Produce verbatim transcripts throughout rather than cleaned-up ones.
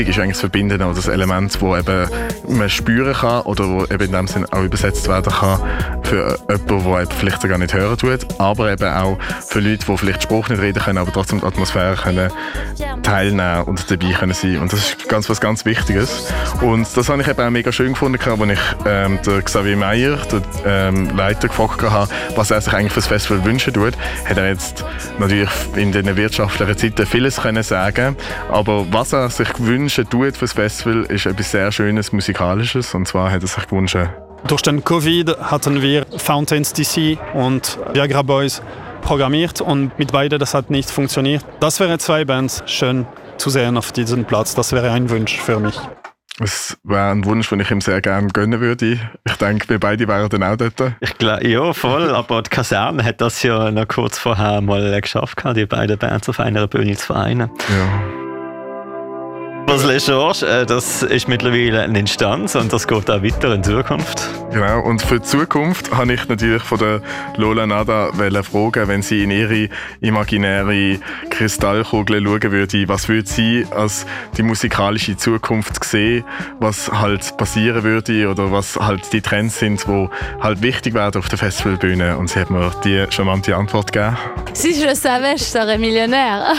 ist eigentlich das Verbindende oder das Element, das eben man spüren kann oder wo eben in dem Sinne auch übersetzt werden kann für jemanden, der eben vielleicht sogar nicht hören tut, aber eben auch für Leute, die vielleicht Spruch nicht reden können, aber trotzdem die Atmosphäre können teilnehmen und dabei können sein. Und das ist ganz was ganz Wichtiges. Und das habe ich eben auch mega schön gefunden, als ich ähm, den Xavier Meyer, den ähm, Leiter, gefragt habe, was er sich eigentlich für das Festival wünschen tut. Hat er jetzt natürlich in den wirtschaftlichen Zeiten vieles können sagen, aber was er sich wünschen tut für das Festival, ist etwas sehr Schönes, Musikalisches. Und zwar hat er sich gewünscht. Durch den Covid hatten wir Fountains D C und Viagra Boys programmiert und mit beiden das hat nicht funktioniert. Das wären zwei Bands schön zu sehen auf diesem Platz. Das wäre ein Wunsch für mich. Das wäre ein Wunsch, den ich ihm sehr gerne gönnen würde. Ich denke, wir beide wären dann auch dort. Ich glaube, ja, voll. Aber die Kaserne hat das ja noch kurz vorher mal geschafft, die beiden Bands auf einer Bühne zu vereinen. Ja. Das Les Georges, das ist mittlerweile eine Instanz und das geht auch weiter in Zukunft. Genau, und für die Zukunft habe ich natürlich von der Lola Nada fragen, wenn sie in ihre imaginäre Kristallkugel schauen würde, was würde sie als die musikalische Zukunft sehen, was halt passieren würde oder was halt die Trends sind, die halt wichtig werden auf der Festivalbühne. Und sie hat mir die charmante Antwort gegeben. Si je savais, je serais millionnaire.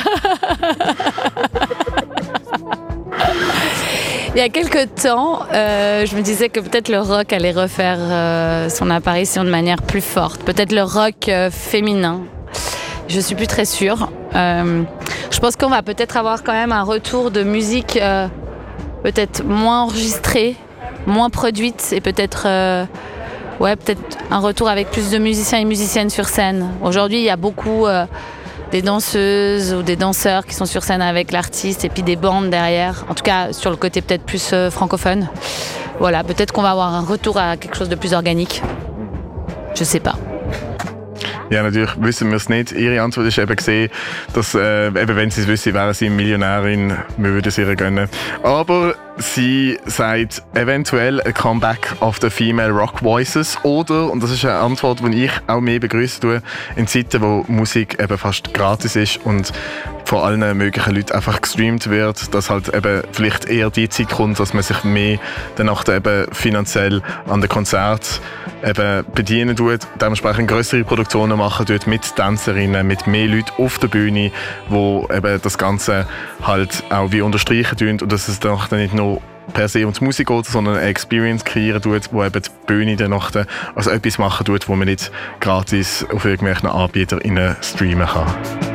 Il y a quelques temps, euh, je me disais que peut-être le rock allait refaire euh, son apparition de manière plus forte. Peut-être le rock euh, féminin. Je suis plus très sûre. Euh, je pense qu'on va peut-être avoir quand même un retour de musique euh, peut-être moins enregistrée, moins produite et peut-être euh, ouais, peut-être un retour avec plus de musiciens et musiciennes sur scène. Aujourd'hui, il y a beaucoup euh, des danseuses ou des danseurs qui sont sur scène avec l'artiste et puis des bandes derrière. En tout cas, sur le côté peut-être plus euh, francophone. Voilà, peut-être qu'on va avoir un retour à quelque chose de plus organique. Je sais pas. Ja, natürlich wissen wir es nicht. Ihre Antwort ist eben gesehen, dass äh, eben wenn sie es wüsste, wäre sie Millionärin, wir würden es ihr gönnen. Aber sie sagt eventuell ein Comeback of the Female Rock Voices oder, und das ist eine Antwort, die ich auch mehr begrüßen tue, in Zeiten, wo Musik eben fast gratis ist und von allen möglichen Leuten einfach gestreamt wird, dass halt eben vielleicht eher die Zeit kommt, dass man sich mehr danach eben finanziell an den Konzert eben bedienen tut, dementsprechend größere Produktionen machen tut mit Tänzerinnen, mit mehr Leuten auf der Bühne, wo eben das Ganze halt auch wie unterstreichen tun und dass es dann nicht nur per se um die Musik geht, sondern eine Experience kreieren tut, wo eben die Bühne dann noch also etwas machen tut, wo man nicht gratis auf irgendwelchen Anbietern streamen kann.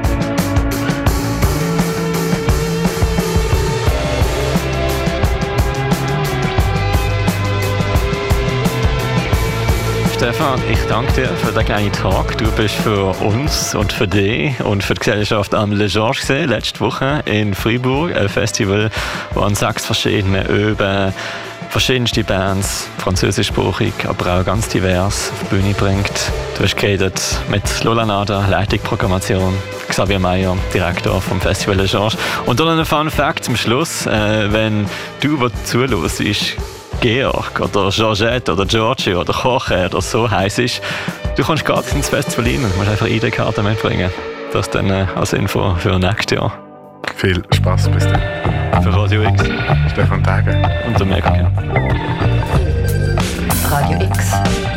Stefan, ich danke dir für den kleinen Talk. Du bist für uns und für dich und für die Gesellschaft am Les Georges gesehen, letzte Woche in Freiburg, ein Festival, wo an sechs verschiedenen Öben verschiedenste Bands, französischsprachig, aber auch ganz divers, auf die Bühne bringt. Du hast geredet mit Lola Nada, Leitung Programmation, Xavier Meyer, Direktor vom Festival Les Georges. Und dann ein Fun Fact zum Schluss, äh, wenn du, der zuhörst, Georg oder Georgette oder Georgie oder Jorge oder so heisst ist, du kannst gratis ins Festival rein und musst einfach I D-Karte mitbringen. Das dann äh, als Info für nächstes Jahr. Viel Spaß bis dann. Für Radio X. Stefan Tage. Und der Mega. Radio X.